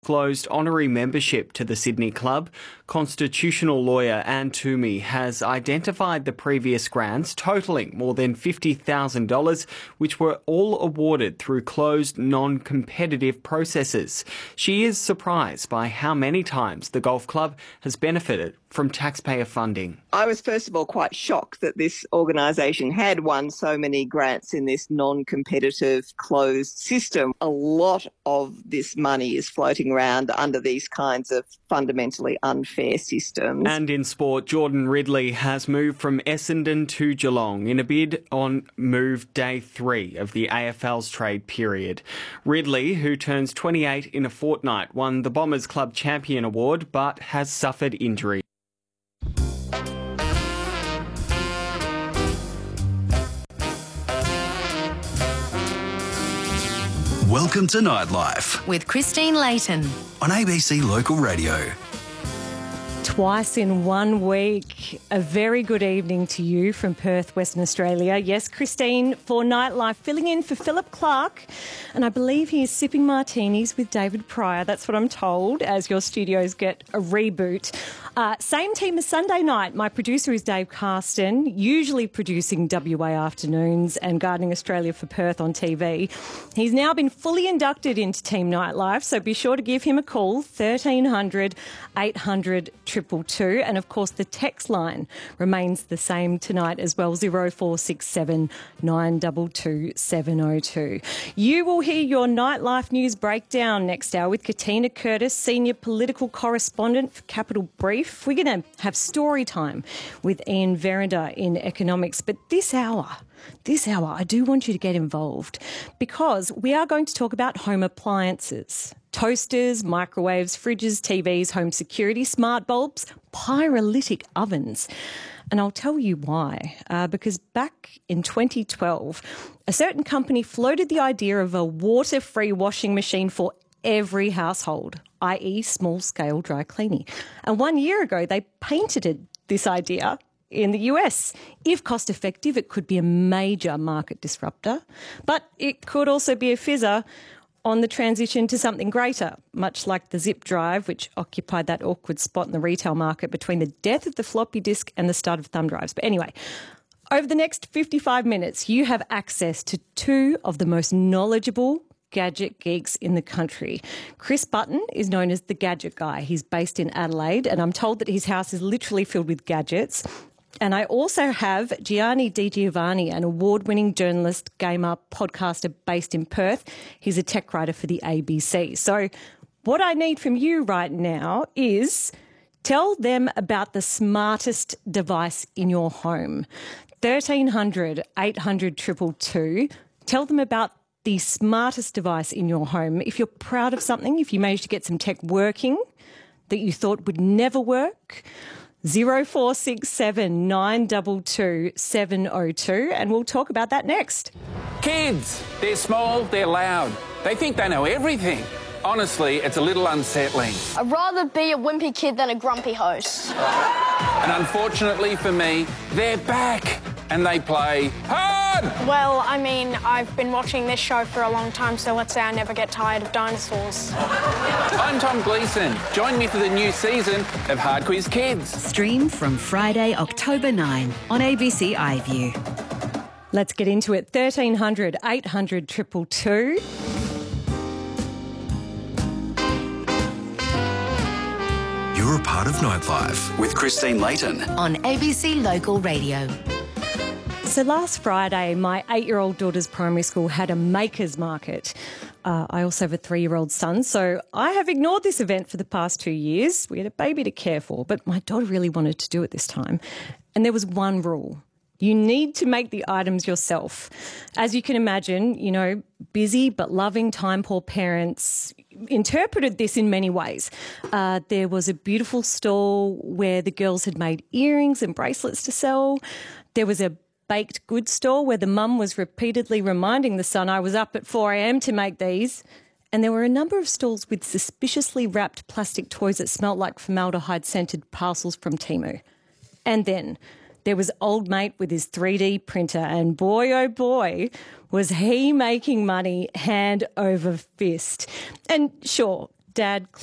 Closed honorary membership to the Sydney Club. Constitutional lawyer Anne Toomey has identified the previous grants totalling more than $50,000, which were all awarded through closed, non-competitive processes. She is surprised by how many times the golf club has benefited from taxpayer funding. I was first of all quite shocked that this organisation had won so many grants in this non-competitive closed system. A lot of this money is floating around under these kinds of fundamentally unfair systems. And in sport, Jordan Ridley has moved from Essendon to Geelong in a bid on move day 3 of the AFL's trade period. Ridley, who turns 28 in a fortnight, won the Bombers Club Champion Award but has suffered injury. Welcome to Nightlife with Christine Layton on ABC Local Radio. Twice in 1 week. A very good evening to you from Perth, Western Australia. Yes, Christine for Nightlife, filling in for Philip Clark. And I believe he is sipping martinis with David Pryor. That's what I'm told, as your studios get a reboot. Same team as Sunday night. My producer is Dave Carston, usually producing WA Afternoons and Gardening Australia for Perth on TV. He's now been fully inducted into Team Nightlife, so be sure to give him a call, 1300 800 222. And of course, the text line remains the same tonight as well, 0467 922 702. You will hear your Nightlife news breakdown next hour with Katina Curtis, senior political correspondent for Capital Brief. We're going to have story time with Ian Verender in economics. But this hour, I do want you to get involved because we are going to talk about home appliances. Toasters, microwaves, fridges, TVs, home security, smart bulbs, pyrolytic ovens. And I'll tell you why. Because back in 2012, a certain company floated the idea of a water-free washing machine for every household, i.e. small-scale dry cleaning. And 1 year ago, they patented this idea in the US. If cost-effective, it could be a major market disruptor, but it could also be a fizzer on the transition to something greater, much like the zip drive, which occupied that awkward spot in the retail market between the death of the floppy disk and the start of thumb drives. But anyway, over the next 55 minutes, you have access to two of the most knowledgeable gadget geeks in the country. Chris Button is known as the Gadget Guy. He's based in Adelaide, and I'm told that his house is literally filled with gadgets. And I also have Gianni Di Giovanni, an award-winning journalist, gamer, podcaster based in Perth. He's a tech writer for the ABC. So what I need from you right now is tell them about the smartest device in your home. 1300 800 222. Tell them about the smartest device in your home. If you're proud of something, if you managed to get some tech working that you thought would never work, 0467 922 702, and we'll talk about that next. Kids, they're small, they're loud. They think they know everything. Honestly, it's a little unsettling. I'd rather be a wimpy kid than a grumpy host. And unfortunately for me, they're back and they play hard! Well, I mean, I've been watching this show for a long time, so let's say I never get tired of dinosaurs. I'm Tom Gleeson. Join me for the new season of Hard Quiz Kids. Stream from Friday, October 9 on ABC iView. Let's get into it. 1300 800 222. You're a part of Nightlife with Christine Layton on ABC Local Radio. So last Friday, my 8-year-old daughter's primary school had a makers market. I also have a 3-year-old son, so I have ignored this event for the past 2 years. We had a baby to care for, but my daughter really wanted to do it this time. And there was one rule. You need to make the items yourself. As you can imagine, you know, busy but loving time-poor parents interpreted this in many ways. There was a beautiful stall where the girls had made earrings and bracelets to sell. There was a baked goods store where the mum was repeatedly reminding the son, I was up at 4 a.m. to make these. And there were a number of stalls with suspiciously wrapped plastic toys that smelt like formaldehyde-scented parcels from Temu. And then there was old mate with his 3D printer, and boy, oh boy, was he making money hand over fist. And sure, Dad